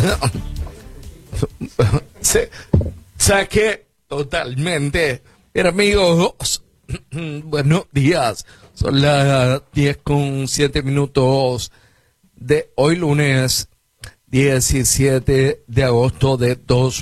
Saqué totalmente. Mira, amigos, buenos días. Son las 10:07 de hoy, lunes 17 de agosto de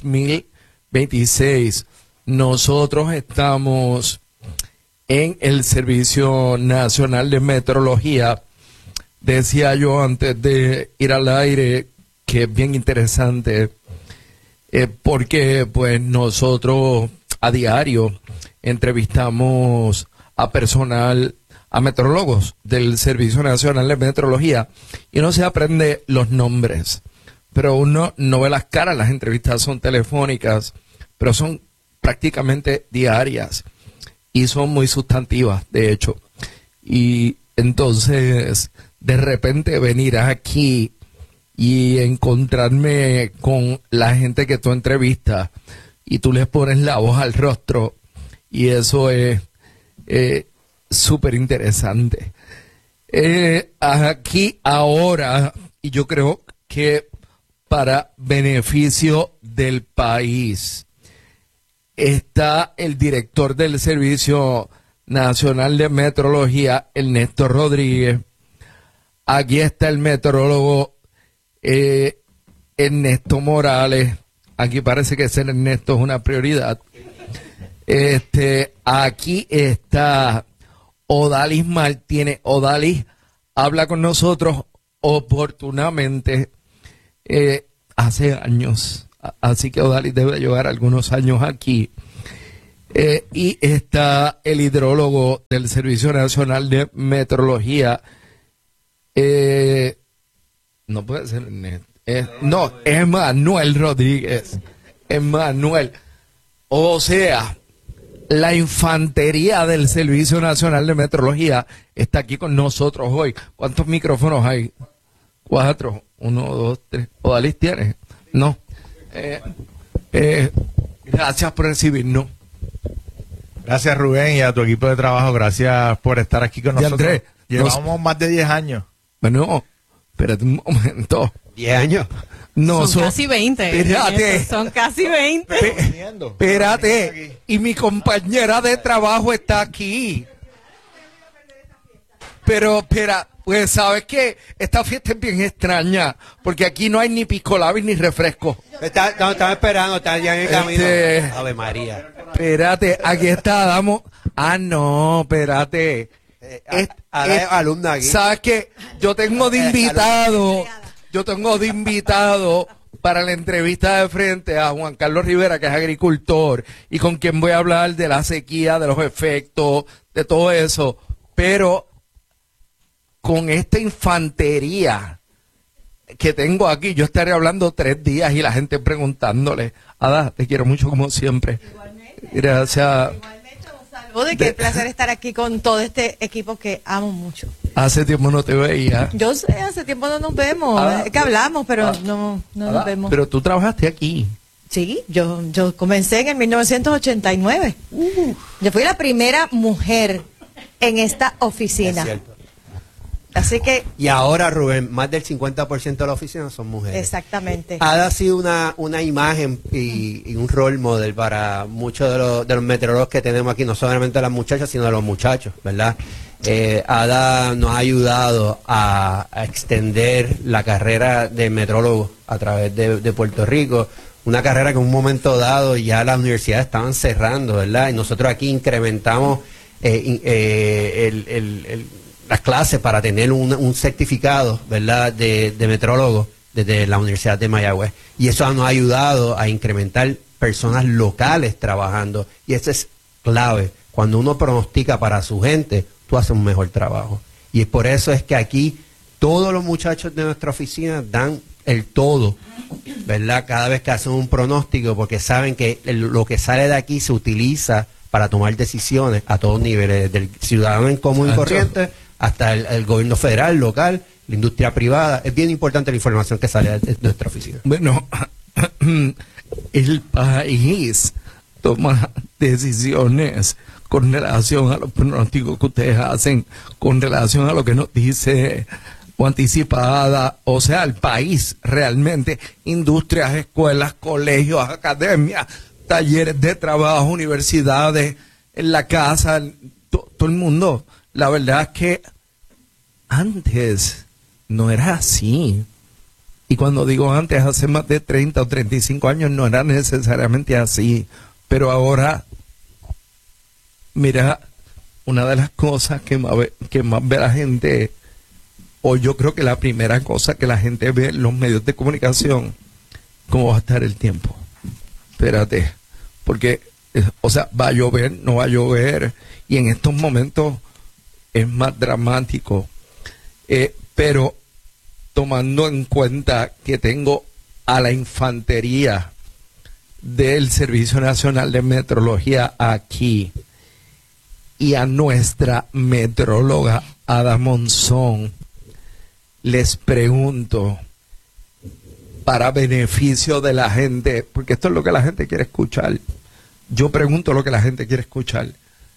2026. Nosotros estamos en el Servicio Nacional de Meteorología. Decía yo antes de ir al aire que es bien interesante porque pues nosotros a diario entrevistamos a personal, a meteorólogos del Servicio Nacional de Meteorología y uno se aprende los nombres, pero uno no ve las caras. Las entrevistas son telefónicas, pero son prácticamente diarias y son muy sustantivas, de hecho. Y entonces, de repente venir aquí y encontrarme con la gente que tú entrevistas y tú les pones la voz al rostro, y eso es súper interesante. Aquí ahora, y yo creo que para beneficio del país, está el director del Servicio Nacional de Meteorología, Ernesto Rodríguez. Aquí está el meteorólogo Ernesto Morales. Aquí parece que ser Ernesto es una prioridad. Aquí está Odalis Martínez. Odalis habla con nosotros oportunamente hace años. Así que Odalis debe llevar algunos años aquí. Y está el hidrólogo del Servicio Nacional de Meteorología. No puede ser Ernesto. No, es Manuel Rodríguez. Es Manuel. O sea, la infantería del Servicio Nacional de Meteorología está aquí con nosotros hoy. ¿Cuántos micrófonos hay? 4. 1, 2, 3. ¿Odalis tiene? No. Gracias por recibirnos. Gracias, Rubén, y a tu equipo de trabajo. Gracias por estar aquí con nosotros. Andrés, llevamos más de 10 años. Bueno, espérate un momento. 10 años. No, son casi 20. Espérate. Son casi 20. Espérate. Y mi compañera de trabajo está aquí. Pero, espera, pues, ¿sabes qué? Esta fiesta es bien extraña, porque aquí no hay ni pisco labis ni refresco. Estamos esperando, está ya en el camino. Ave María. Espérate, aquí está, damos. Ah, no, espérate. Alumna aquí. ¿Sabes qué? Yo tengo de invitado para la entrevista de frente a Juan Carlos Rivera, que es agricultor, y con quien voy a hablar de la sequía, de los efectos, de todo eso. Pero con esta infantería que tengo aquí, yo estaré hablando 3 días y la gente preguntándole. Ada, te quiero mucho como siempre. Igualmente. Gracias. De qué placer estar aquí con todo este equipo que amo mucho. Hace tiempo no te veía. Yo sé, hace tiempo no nos vemos. Es que hablamos, pero no nos vemos. Pero tú trabajaste aquí. Sí, yo comencé en el 1989. Yo fui la primera mujer en esta oficina. Es cierto. Así que... Y ahora, Rubén, más del 50% de la oficina son mujeres. Exactamente. Ha sido una imagen y un role model para muchos de los meteorólogos que tenemos aquí, no solamente las muchachas, sino los muchachos, ¿verdad? Ada nos ha ayudado a extender la carrera de meteorólogo a través de Puerto Rico, una carrera que en un momento dado ya las universidades estaban cerrando, ¿verdad? Y nosotros aquí incrementamos las clases para tener un certificado, ¿verdad?, de meteorólogo desde la Universidad de Mayagüez. Y eso nos ha ayudado a incrementar personas locales trabajando. Y eso es clave. Cuando uno pronostica para su gente, tú haces un mejor trabajo. Y por eso es que aquí todos los muchachos de nuestra oficina dan el todo, ¿verdad?, cada vez que hacen un pronóstico, porque saben que lo que sale de aquí se utiliza para tomar decisiones a todos niveles, desde el ciudadano en común y corriente hasta el gobierno federal, local, la industria privada. Es bien importante la información que sale de nuestra oficina. Bueno, el país toma decisiones con relación a los pronósticos que ustedes hacen, con relación a lo que nos dice o anticipada, o sea, el país realmente, industrias, escuelas, colegios, academias, talleres de trabajo, universidades, en la casa, todo el mundo. La verdad es que antes no era así. Y cuando digo antes, hace más de 30 o 35 años no era necesariamente así. Pero ahora, mira, una de las cosas que más ve la gente, o yo creo que la primera cosa que la gente ve en los medios de comunicación, ¿cómo va a estar el tiempo? Espérate, porque, o sea, va a llover, no va a llover, y en estos momentos es más dramático. Pero tomando en cuenta que tengo a la infantería del Servicio Nacional de Meteorología aquí y a nuestra meteoróloga Ada Monzón, les pregunto, para beneficio de la gente, porque esto es lo que la gente quiere escuchar, yo pregunto lo que la gente quiere escuchar,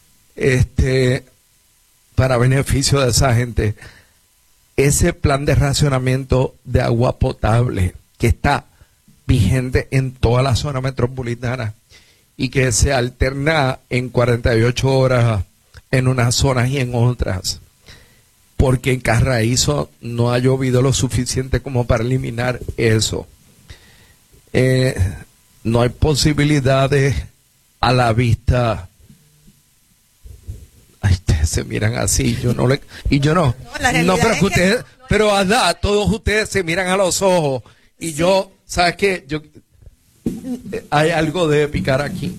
para beneficio de esa gente, ese plan de racionamiento de agua potable que está vigente en toda la zona metropolitana y que se alterna en 48 horas en unas zonas y en otras, porque en Carraízo no ha llovido lo suficiente como para eliminar eso. No hay posibilidades a la vista. Ay, ustedes se miran así, yo no, pero que ustedes, pero Ada, todos ustedes se miran a los ojos y sí. Yo, ¿sabes qué? Hay algo de picar aquí.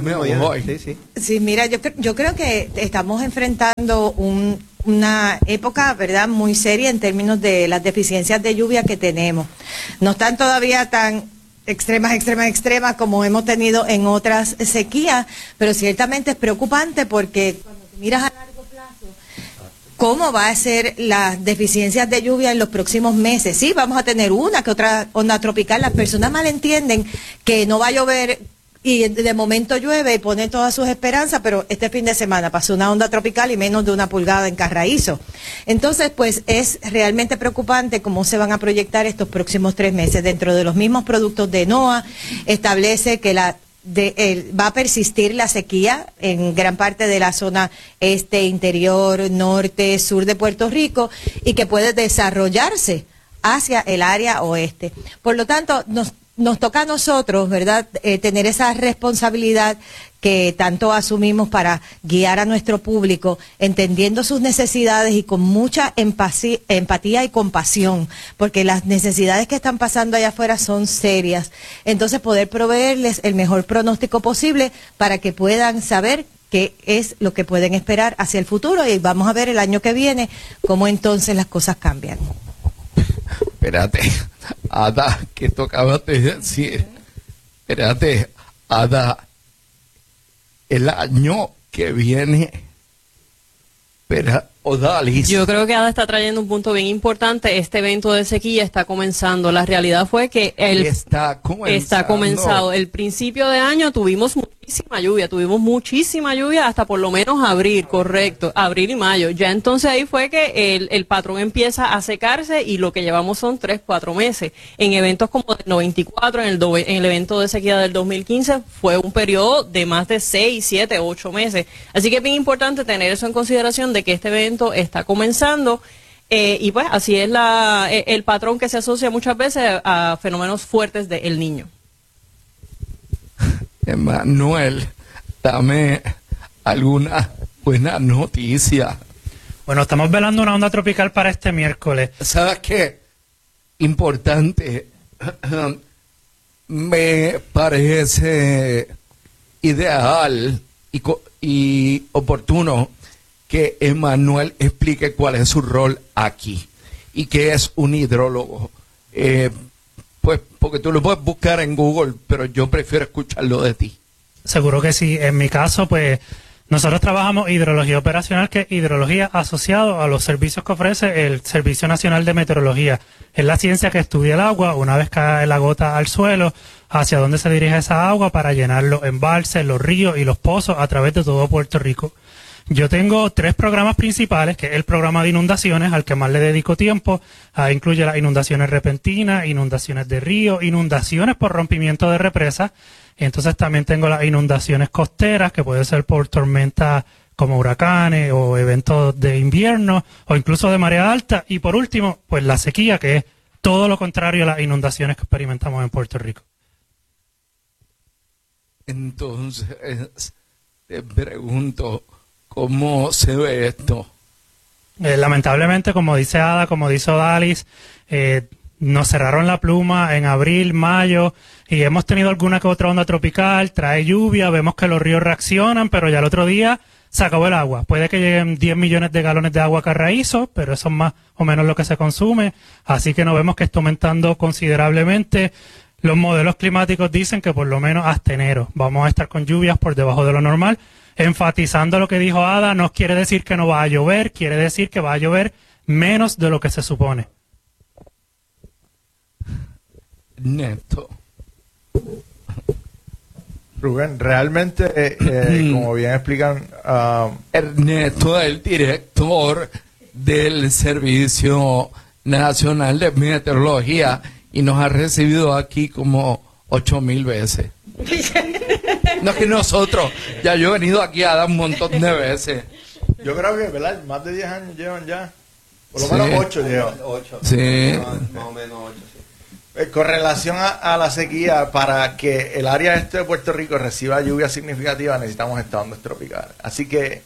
Sí, mira, yo creo que estamos enfrentando una época, ¿verdad?, muy seria en términos de las deficiencias de lluvia que tenemos. No están todavía tan extremas como hemos tenido en otras sequías, pero ciertamente es preocupante porque cuando te miras a largo plazo, ¿cómo va a ser las deficiencias de lluvia en los próximos meses? Sí, vamos a tener una que otra onda tropical. Las personas malentienden que no va a llover y de momento llueve y pone todas sus esperanzas, pero este fin de semana pasó una onda tropical y menos de 1 pulgada en Carraízo. Entonces, pues es realmente preocupante cómo se van a proyectar estos próximos 3 meses. Dentro de los mismos productos de NOAA, establece que va a persistir la sequía en gran parte de la zona este, interior, norte, sur de Puerto Rico y que puede desarrollarse hacia el área oeste. Por lo tanto, nos toca a nosotros, ¿verdad?, tener esa responsabilidad que tanto asumimos para guiar a nuestro público, entendiendo sus necesidades y con mucha empatía y compasión, porque las necesidades que están pasando allá afuera son serias. Entonces, poder proveerles el mejor pronóstico posible para que puedan saber qué es lo que pueden esperar hacia el futuro, y vamos a ver el año que viene cómo entonces las cosas cambian. Espérate, Ada, que tú acabas de decir. Espérate, Ada, el año que viene. Espera, Odalis. Yo creo que Ada está trayendo un punto bien importante. Este evento de sequía está comenzando. La realidad fue que está comenzado. El principio de año tuvimos muchísima lluvia hasta por lo menos abril, correcto, abril y mayo. Ya entonces ahí fue que el patrón empieza a secarse y lo que llevamos son 3-4 meses. En eventos como el 94, en el evento de sequía del 2015 fue un periodo de más de 6, 7, 8 meses. Así que es bien importante tener eso en consideración de que este evento está comenzando. Y pues así es el patrón que se asocia muchas veces a fenómenos fuertes de El Niño. Emanuel, dame alguna buena noticia. Bueno, estamos velando una onda tropical para este miércoles. ¿Sabes qué? Importante. Me parece ideal y oportuno que Emanuel explique cuál es su rol aquí y qué es un hidrólogo. Pues porque tú lo puedes buscar en Google, pero yo prefiero escucharlo de ti. Seguro que sí. En mi caso, pues nosotros trabajamos hidrología operacional, que es hidrología asociado a los servicios que ofrece el Servicio Nacional de Meteorología. Es la ciencia que estudia el agua, una vez cae la gota al suelo, hacia dónde se dirige esa agua para llenar los embalses, los ríos y los pozos a través de todo Puerto Rico. Yo tengo 3 programas principales, que es el programa de inundaciones, al que más le dedico tiempo. Incluye las inundaciones repentinas, inundaciones de río, inundaciones por rompimiento de represas. Entonces también tengo las inundaciones costeras, que puede ser por tormentas como huracanes o eventos de invierno o incluso de marea alta. Y por último, pues la sequía, que es todo lo contrario a las inundaciones que experimentamos en Puerto Rico. Entonces, te pregunto, ¿cómo se ve esto? Lamentablemente, como dice Ada, como dice Odalis, nos cerraron la pluma en abril, mayo, y hemos tenido alguna que otra onda tropical, trae lluvia, vemos que los ríos reaccionan, pero ya el otro día se acabó el agua. Puede que lleguen 10 millones de galones de agua a Carraízo, pero eso es más o menos lo que se consume, así que no vemos que está aumentando considerablemente. Los modelos climáticos dicen que por lo menos hasta enero vamos a estar con lluvias por debajo de lo normal. Enfatizando lo que dijo Ada, no quiere decir que no va a llover, quiere decir que va a llover menos de lo que se supone. Neto. Rubén, realmente, como bien explican... Ernesto, el director del Servicio Nacional de Meteorología, y nos ha recibido aquí como 8,000 veces. No es que nosotros, ya yo he venido aquí a dar un montón de veces. Yo creo que, ¿verdad? Más de 10 años llevan ya. Por lo menos 8 llevan. 8. Sí. Más o menos 8, sí. Con relación a la sequía, para que el área este de Puerto Rico reciba lluvia significativa, necesitamos estas ondas tropicales. Así que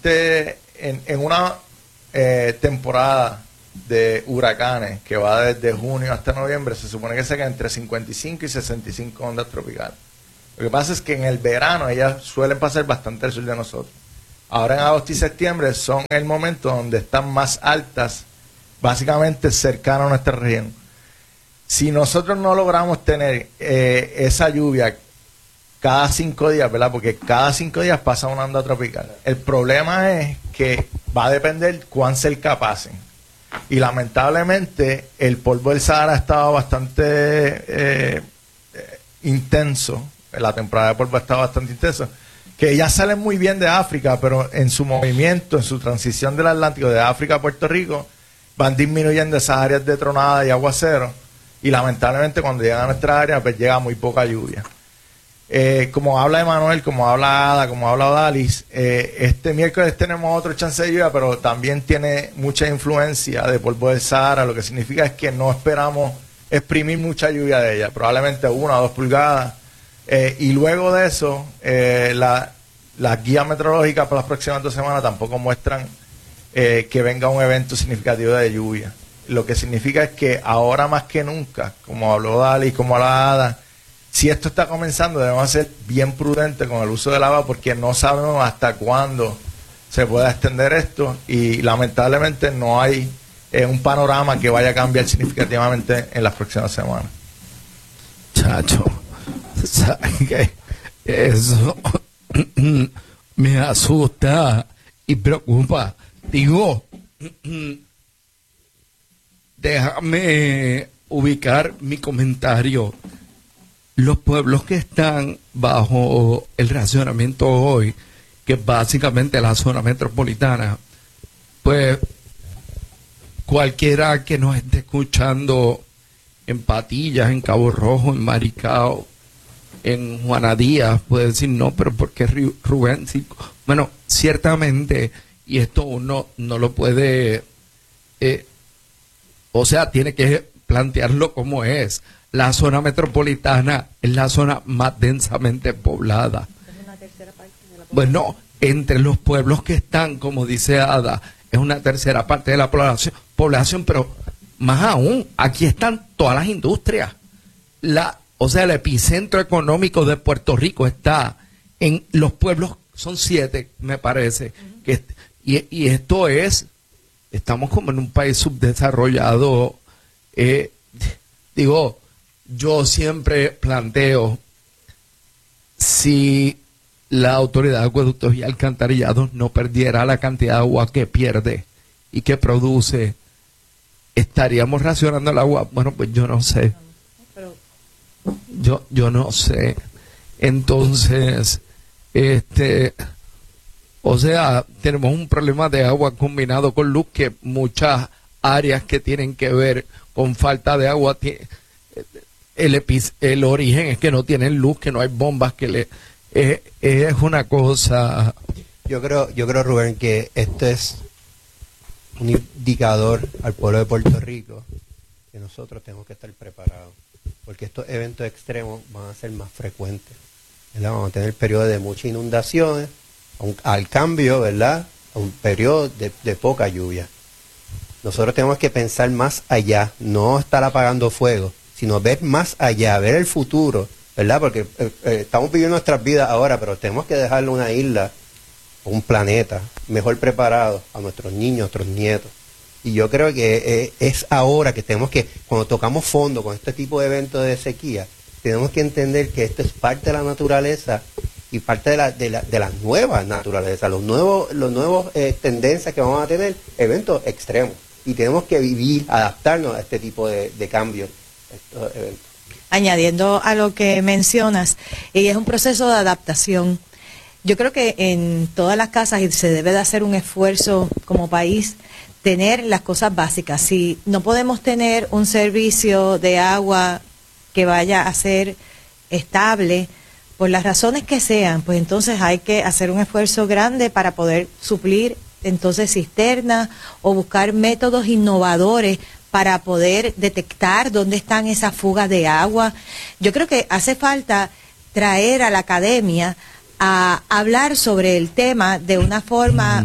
en una temporada de huracanes que va desde junio hasta noviembre, se supone que se quedan entre 55 y 65 ondas tropicales. Lo que pasa es que en el verano ellas suelen pasar bastante al sur de nosotros. Ahora en agosto y septiembre son el momento donde están más altas, básicamente cercanas a nuestra región. Si nosotros no logramos tener esa lluvia cada 5 días, ¿verdad? Porque cada 5 días pasa una onda tropical. El problema es que va a depender cuán cerca pasen. Y lamentablemente el polvo del Sahara ha estado bastante intenso. La temporada de polvo ha estado bastante intensa. Que ya salen muy bien de África, pero en su movimiento, en su transición del Atlántico de África a Puerto Rico, van disminuyendo esas áreas de tronada y aguacero. Y lamentablemente cuando llegan a nuestra área, pues llega muy poca lluvia. Como habla Emanuel, como habla Ada, como habla Odalis, este miércoles tenemos otro chance de lluvia, pero también tiene mucha influencia de polvo del Sahara, lo que significa es que no esperamos exprimir mucha lluvia de ella, probablemente 1 o 2 pulgadas. Y luego de eso, las guías meteorológicas para las próximas 2 semanas tampoco muestran que venga un evento significativo de lluvia. Lo que significa es que ahora más que nunca, como habló Dali, como habló Ada, si esto está comenzando, debemos ser bien prudentes con el uso del agua porque no sabemos hasta cuándo se pueda extender esto y lamentablemente no hay un panorama que vaya a cambiar significativamente en las próximas semanas. Chacho, ¿sabes qué? Eso me asusta y preocupa. Digo, déjame ubicar mi comentario. Los pueblos que están bajo el racionamiento hoy, que es básicamente la zona metropolitana, pues cualquiera que nos esté escuchando en Patillas, en Cabo Rojo, en Maricao, en Juana Díaz, puede decir, no, pero ¿por qué Rubén? Sí. Bueno, ciertamente, y esto uno no lo puede, o sea, tiene que plantearlo como es. La zona metropolitana es la zona más densamente poblada. Es una tercera parte de la población. Bueno, entre los pueblos que están, como dice Ada, es una tercera parte de la población, pero más aún, aquí están todas las industrias. O sea, el epicentro económico de Puerto Rico está en los pueblos, son 7, me parece. Y esto es, estamos como en un país subdesarrollado. Digo, yo siempre planteo, si la Autoridad de Acueductos y Alcantarillados no perdiera la cantidad de agua que pierde y que produce, ¿estaríamos racionando el agua? Bueno, pues yo no sé. Yo no sé. Entonces, O sea, tenemos un problema de agua combinado con luz, que muchas áreas que tienen que ver con falta de agua, el origen es que no tienen luz, que no hay bombas, que es una cosa. Yo creo, Rubén, que esto es un indicador al pueblo de Puerto Rico que nosotros tenemos que estar preparados, porque estos eventos extremos van a ser más frecuentes, ¿verdad? Vamos a tener periodos de muchas inundaciones, al cambio, ¿verdad?, a un periodo de poca lluvia. Nosotros tenemos que pensar más allá, no estar apagando fuego, sino ver más allá, ver el futuro, ¿verdad? Porque estamos viviendo nuestras vidas ahora, pero tenemos que dejarle una isla, un planeta mejor preparado a nuestros niños, a nuestros nietos. Y yo creo que es ahora que tenemos que, cuando tocamos fondo con este tipo de eventos de sequía, tenemos que entender que esto es parte de la naturaleza y parte de la nueva naturaleza, los nuevos tendencias que vamos a tener, eventos extremos. Y tenemos que vivir, adaptarnos a este tipo de cambios, estos eventos. Añadiendo a lo que mencionas, y es un proceso de adaptación. Yo creo que en todas las casas, y se debe de hacer un esfuerzo como país, tener las cosas básicas. Si no podemos tener un servicio de agua que vaya a ser estable, por las razones que sean, pues entonces hay que hacer un esfuerzo grande para poder suplir entonces cisternas o buscar métodos innovadores para poder detectar dónde están esas fugas de agua. Yo creo que hace falta traer a la academia a hablar sobre el tema de una forma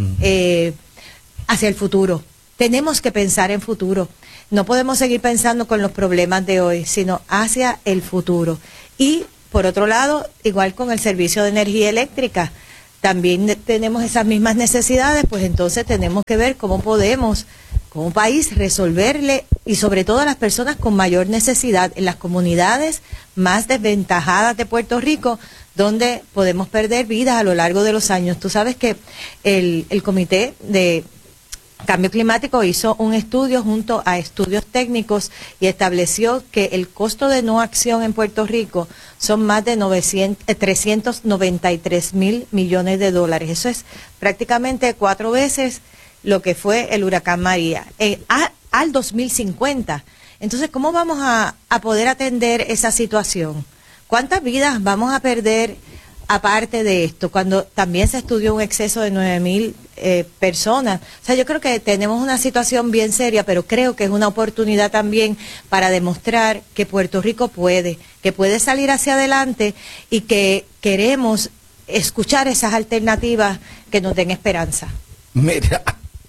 hacia el futuro. Tenemos que pensar en futuro. No podemos seguir pensando con los problemas de hoy, sino hacia el futuro. Y, por otro lado, igual con el servicio de energía eléctrica, también tenemos esas mismas necesidades, pues entonces tenemos que ver cómo podemos, como país, resolverle, y sobre todo a las personas con mayor necesidad, en las comunidades más desventajadas de Puerto Rico, donde podemos perder vidas a lo largo de los años. Tú sabes que el Comité de Cambio Climático hizo un estudio junto a estudios técnicos y estableció que el costo de no acción en Puerto Rico son más de 393 mil millones de dólares. Eso es prácticamente 4 veces lo que fue el huracán María al 2050. Entonces, ¿cómo vamos a poder atender esa situación? ¿Cuántas vidas vamos a perder aparte de esto, cuando también se estudió un exceso de 9,000 personas? O sea, yo creo que tenemos una situación bien seria, pero creo que es una oportunidad también para demostrar que Puerto Rico puede salir hacia adelante y que queremos escuchar esas alternativas que nos den esperanza. Mira,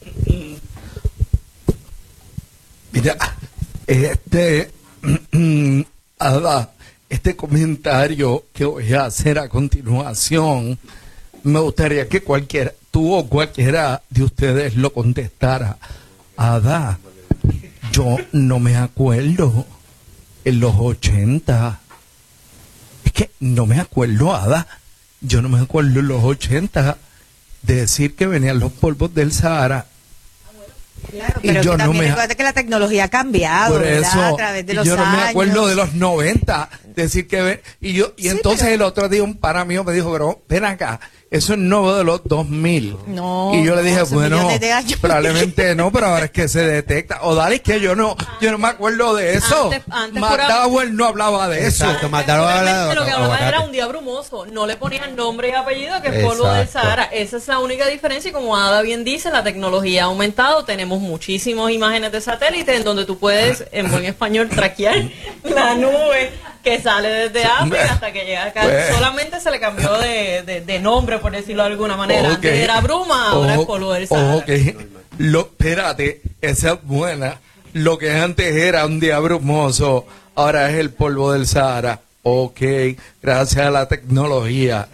este comentario que voy a hacer a continuación, me gustaría que tú o cualquiera de ustedes lo contestara. Ada, yo no me acuerdo en los 80. Es que no me acuerdo, Ada. Yo no me acuerdo en los 80 de decir que venían los polvos del Sahara. Claro, pero yo recuerda que la tecnología ha cambiado, por eso, a través de los yo no años. me acuerdo de los 90 decir que sí, entonces el otro día un pana mío me dijo, pero ven acá, eso es nuevo de los 2000. No, y yo le dije, bueno, probablemente no, pero ahora es que se detecta. O dale, es que yo no me acuerdo de eso. Antes McDowell no hablaba de eso. Exacto, McDowell lo que hablaba era un día brumoso, no le ponían nombre y apellido, que es polvo del Sahara. Esa es la única diferencia, y como Ada bien dice, la tecnología ha aumentado, tenemos muchísimas imágenes de satélite en donde tú puedes, en buen español, traquear la nube que sale desde África hasta que llega acá. Solamente se le cambió de nombre, por decirlo de alguna manera. Antes era bruma, ahora es polvo del Sahara. Espérate, esa es buena. Lo que antes era un día brumoso, ahora es el polvo del Sahara. Ok, gracias a la tecnología.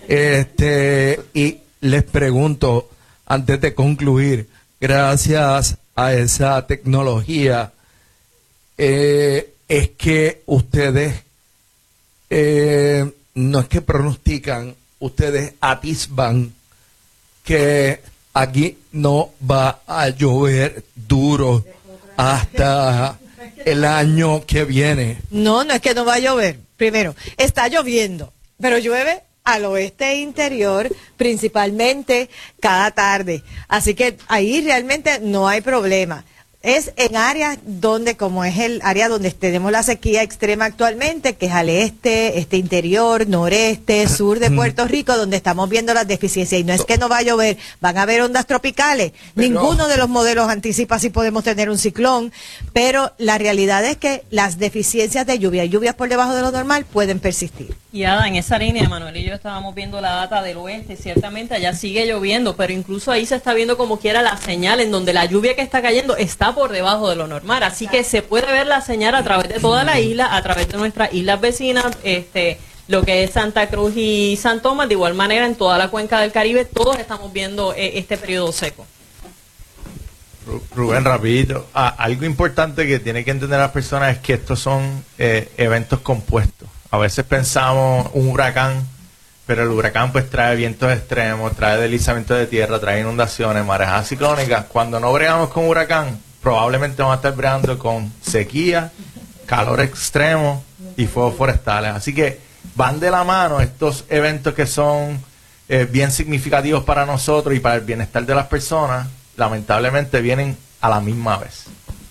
Y les pregunto, antes de concluir, gracias a esa tecnología, es que ustedes no es que pronostican, ustedes atisban que aquí no va a llover duro hasta el año que viene. No es que no va a llover. Primero, está lloviendo, pero llueve al oeste interior, principalmente cada tarde. Así que ahí realmente no hay problema. Es en áreas donde, como es el área donde tenemos la sequía extrema actualmente, que es al este interior, noreste, sur de Puerto Rico, donde estamos viendo las deficiencias. Y no es que no va a llover, van a haber ondas tropicales. Ninguno de los modelos anticipa si podemos tener un ciclón, pero la realidad es que las deficiencias de lluvias por debajo de lo normal, pueden persistir. Y Ada, en esa línea, Manuel y yo estábamos viendo la data del oeste, ciertamente allá sigue lloviendo, pero incluso ahí se está viendo como quiera la señal en donde la lluvia que está cayendo está por debajo de lo normal, así que se puede ver la señal a través de toda la isla, a través de nuestras islas vecinas, lo que es Santa Cruz y San Tomás, de igual manera en toda la cuenca del Caribe, todos estamos viendo este periodo seco. Rubén, rapidito, algo importante que tiene que entender las personas es que estos son eventos compuestos. A veces pensamos un huracán, pero el huracán pues trae vientos extremos, trae deslizamiento de tierra, trae inundaciones, marejadas ciclónicas. Cuando no bregamos con huracán, probablemente vamos a estar bregando con sequía, calor extremo y fuegos forestales. Así que van de la mano estos eventos que son bien significativos para nosotros y para el bienestar de las personas, lamentablemente vienen a la misma vez.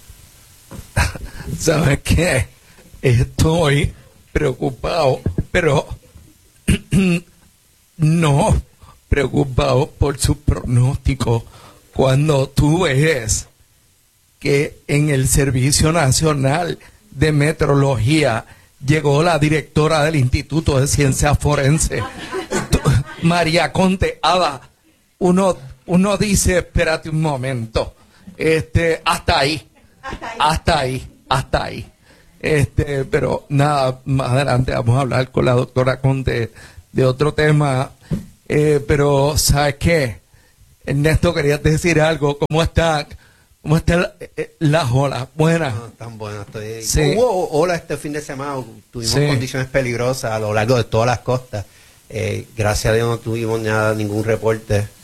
¿Sabes qué? Estoy preocupado, pero no preocupado por sus pronósticos. Cuando tú ves que en el Servicio Nacional de Meteorología llegó la directora del Instituto de Ciencias Forenses, María Conte, Ada, uno dice, espérate un momento, hasta ahí. Pero nada, más adelante vamos a hablar con la doctora Conte de otro tema, pero ¿sabes qué? Ernesto, querías decir algo. ¿Cómo está las olas? Buenas. No, tan buenas. Sí. Hubo olas este fin de semana, tuvimos condiciones peligrosas a lo largo de todas las costas. Gracias a Dios no tuvimos ningún reporte